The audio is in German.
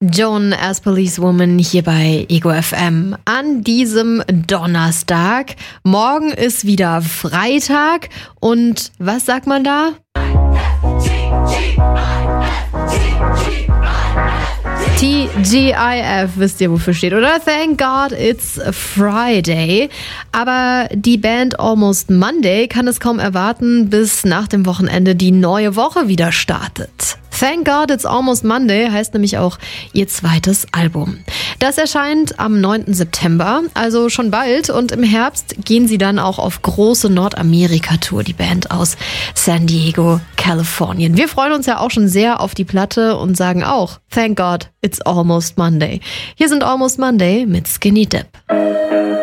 Joan as Policewoman hier bei Ego FM an diesem Donnerstag. Morgen ist wieder Freitag und was sagt man da? TGIF, wisst ihr, wofür steht, oder? Thank God it's Friday. Aber die Band Almost Monday kann es kaum erwarten, bis nach dem Wochenende die neue Woche wieder startet. Thank God It's Almost Monday heißt nämlich auch ihr zweites Album. Das erscheint am 9. September, also schon bald. Und im Herbst gehen sie dann auch auf große Nordamerika-Tour, die Band aus San Diego, Kalifornien. Wir freuen uns ja auch schon sehr auf die Platte und sagen auch Thank God It's Almost Monday. Hier sind Almost Monday mit Skinny Dip.